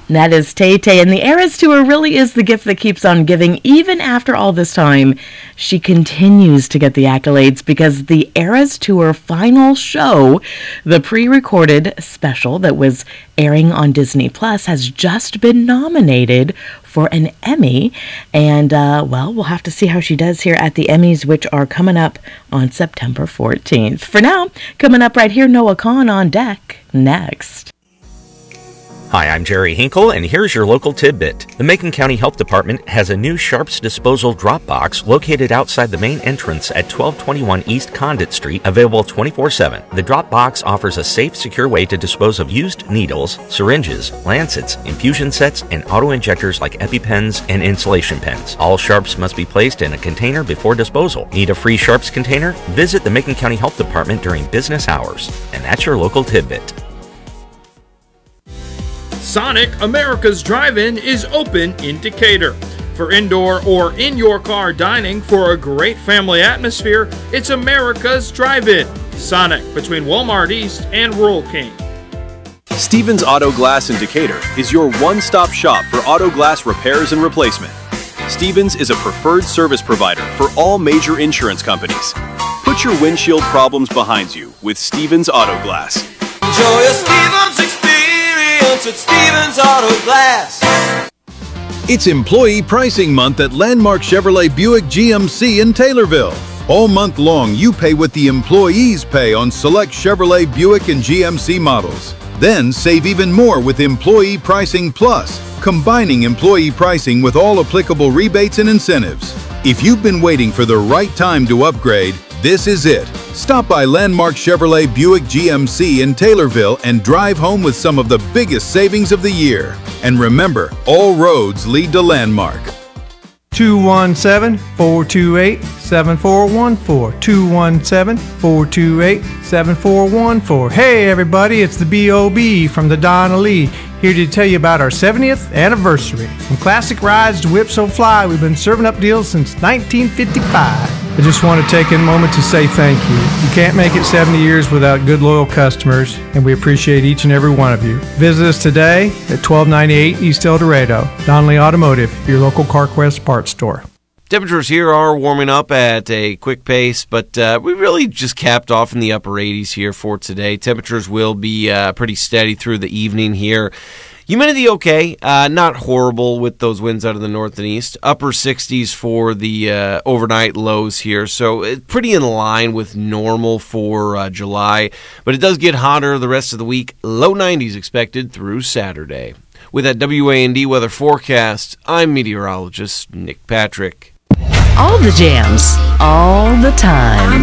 That is Tay-Tay, and the Eras Tour really is the gift that keeps on giving. Even after all this time, she continues to get the accolades because the Eras Tour final show, the pre-recorded special that was airing on Disney Plus, has just been nominated for an Emmy. And, we'll have to see how she does here at the Emmys, which are coming up on September 14th. For now, coming up right here, Noah Kahan on deck next. Hi, I'm Jerry Hinkle, and here's your local tidbit. The Macon County Health Department has a new Sharps Disposal drop box located outside the main entrance at 1221 East Condit Street, available 24/7. The drop box offers a safe, secure way to dispose of used needles, syringes, lancets, infusion sets, and auto-injectors like EpiPens and insulation pens. All Sharps must be placed in a container before disposal. Need a free Sharps container? Visit the Macon County Health Department during business hours. And that's your local tidbit. Sonic, America's Drive-In, is open in Decatur. For indoor or in-your-car dining for a great family atmosphere, it's America's Drive-In. Sonic, between Walmart East and Rural King. Stevens Auto Glass in Decatur is your one-stop shop for auto glass repairs and replacement. Stevens is a preferred service provider for all major insurance companies. Put your windshield problems behind you with Stevens Auto Glass. Enjoy a Stevens experience at Stevens Auto Glass. It's Employee Pricing Month at Landmark Chevrolet Buick GMC in Taylorville. All month long, you pay what the employees pay on select Chevrolet Buick and GMC models. Then save even more with Employee Pricing Plus, combining employee pricing with all applicable rebates and incentives. If you've been waiting for the right time to upgrade, this is it. Stop by Landmark Chevrolet Buick GMC in Taylorville and drive home with some of the biggest savings of the year. And remember, all roads lead to Landmark. 217-428-7414. 217-428-7414. Hey everybody, it's the B.O.B. from the Donna Lee, here to tell you about our 70th anniversary. From classic rides to Whip So Fly, we've been serving up deals since 1955. I just want to take a moment to say thank you. You can't make it 70 years without good, loyal customers, and we appreciate each and every one of you. Visit us today at 1298 East El Dorado. Donnelly Automotive, your local CarQuest parts store. Temperatures here are warming up at a quick pace, but we really just capped off in the upper 80s here for today. Temperatures will be pretty steady through the evening here. Humidity okay, not horrible with those winds out of the north and east. Upper 60s for the overnight lows here, so it's pretty in line with normal for July. But it does get hotter the rest of the week. Low 90s expected through Saturday. With that WAND weather forecast, I'm meteorologist Nick Patrick. All the jams, all the time.